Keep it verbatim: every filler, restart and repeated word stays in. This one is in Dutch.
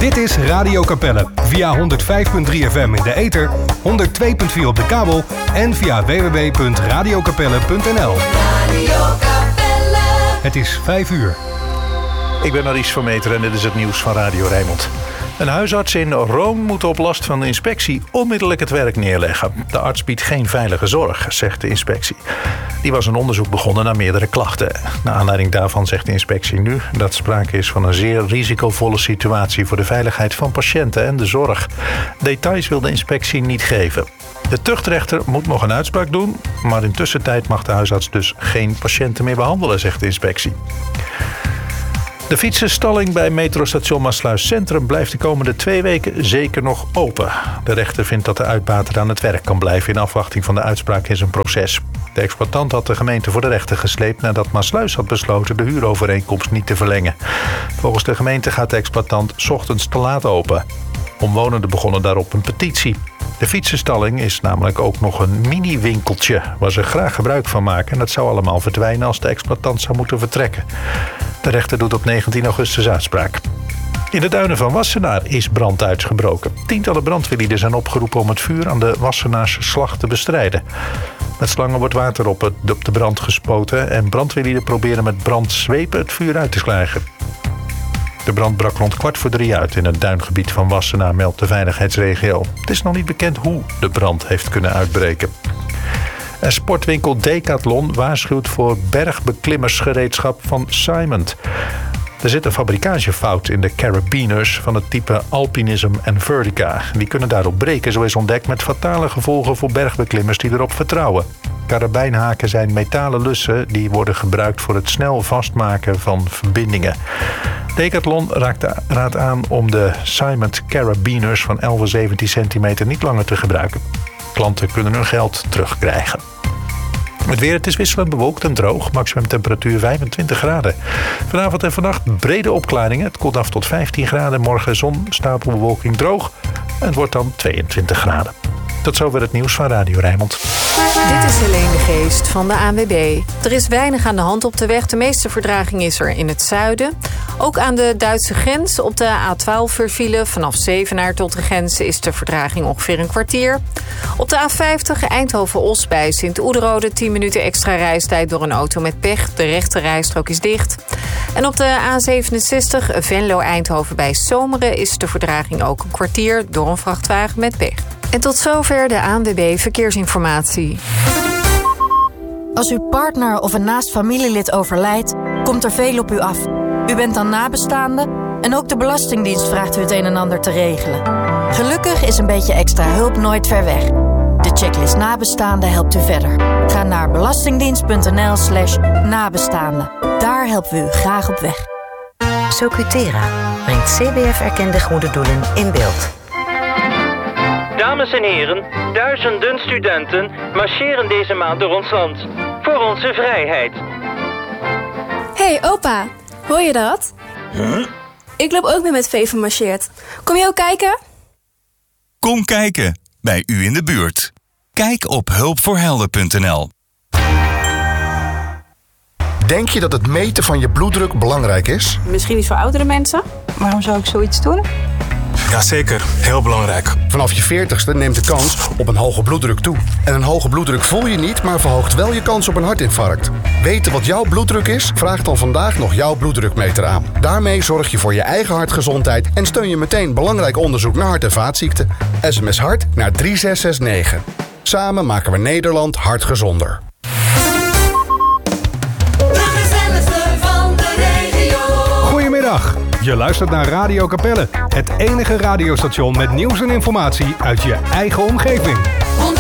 Dit is Radio Capelle. Via honderd vijf komma drie F M in de ether, honderd twee komma vier op de kabel en via w w w punt radio capelle punt n l. Radio Capelle. Het is vijf uur. Ik ben Maurice Vermeter en dit is het nieuws van Radio Rijnmond. Een huisarts in Rome moet op last van de inspectie onmiddellijk het werk neerleggen. De arts biedt geen veilige zorg, zegt de inspectie. Die was een onderzoek begonnen naar meerdere klachten. Naar aanleiding daarvan zegt de inspectie nu dat sprake is van een zeer risicovolle situatie voor de veiligheid van patiënten en de zorg. Details wil de inspectie niet geven. De tuchtrechter moet nog een uitspraak doen, maar in tussentijd mag de huisarts dus geen patiënten meer behandelen, zegt de inspectie. De fietsenstalling bij metrostation Maassluis Centrum blijft de komende twee weken zeker nog open. De rechter vindt dat de uitbater aan het werk kan blijven in afwachting van de uitspraak in zijn proces. De exploitant had de gemeente voor de rechter gesleept nadat Maassluis had besloten de huurovereenkomst niet te verlengen. Volgens de gemeente gaat de exploitant 's ochtends te laat open. Omwonenden begonnen daarop een petitie. De fietsenstalling is namelijk ook nog een mini-winkeltje waar ze graag gebruik van maken. En dat zou allemaal verdwijnen als de exploitant zou moeten vertrekken. De rechter doet op negentien augustus uitspraak. In de duinen van Wassenaar is brand uitgebroken. Tientallen brandweerlieden zijn opgeroepen om het vuur aan de Wassenaarse te bestrijden. Met slangen wordt water op, het, op de brand gespoten en brandweerlieden proberen met brandzwepen het vuur uit te krijgen. De brand brak rond kwart voor drie uit in het duingebied van Wassenaar, meldt de veiligheidsregio. Het is nog niet bekend hoe de brand heeft kunnen uitbreken. En sportwinkel Decathlon waarschuwt voor bergbeklimmersgereedschap van Simon. Er zit een fabrikagefout in de carabiners van het type Alpinism en Vertica. Die kunnen daarop breken, zo is ontdekt, met fatale gevolgen voor bergbeklimmers die erop vertrouwen. Karabijnhaken zijn metalen lussen die worden gebruikt voor het snel vastmaken van verbindingen. Decathlon raadt aan om de Simon carabiners van elf en zeventien centimeter niet langer te gebruiken. Klanten kunnen hun geld terugkrijgen. Het weer, het is wisselend bewolkt en droog. Maximum temperatuur vijfentwintig graden. Vanavond en vannacht brede opklaringen. Het koelt af tot vijftien graden. Morgen zon, stapelbewolking, droog. En het wordt dan tweeëntwintig graden. Tot zover het nieuws van Radio Rijnmond. Dit is Helene de Geest van de A N W B. Er is weinig aan de hand op de weg. De meeste vertraging is er in het zuiden. Ook aan de Duitse grens op de A twaalf vervielen. Vanaf Zevenaar tot de grens is de vertraging ongeveer een kwartier. Op de A vijftig Eindhoven-Os bij Sint-Oederode tien minuten extra reistijd door een auto met pech. De rechte rijstrook is dicht. En op de A zevenenzestig Venlo-Eindhoven bij Zomeren is de vertraging ook een kwartier door een vrachtwagen met pech. En tot zover de A N W B Verkeersinformatie. Als uw partner of een naast familielid overlijdt, komt er veel op u af. U bent dan nabestaande en ook de Belastingdienst vraagt u het een en ander te regelen. Gelukkig is een beetje extra hulp nooit ver weg. De checklist nabestaande helpt u verder. Ga naar belastingdienst.nl slash nabestaande. Daar helpen we u graag op weg. Socutera brengt C B F-erkende goede doelen in beeld. Dames en heren, duizenden studenten marcheren deze maand door ons land. Voor onze vrijheid. Hé hey, opa, hoor je dat? Huh? Ik loop ook mee met Vee van Marcheert. Kom je ook kijken? Kom kijken, bij u in de buurt. Kijk op hulpvoorhelden punt n l. Denk je dat het meten van je bloeddruk belangrijk is? Misschien iets voor oudere mensen. Waarom zou ik zoiets doen? Jazeker, heel belangrijk. Vanaf je veertigste neemt de kans op een hoge bloeddruk toe. En een hoge bloeddruk voel je niet, maar verhoogt wel je kans op een hartinfarct. Weten wat jouw bloeddruk is? Vraag dan vandaag nog jouw bloeddrukmeter aan. Daarmee zorg je voor je eigen hartgezondheid en steun je meteen belangrijk onderzoek naar hart- en vaatziekten. S M S hart naar drie zes zes negen. Samen maken we Nederland hartgezonder. Goedemiddag. Je luistert naar Radio Capelle, het enige radiostation met nieuws en informatie uit je eigen omgeving.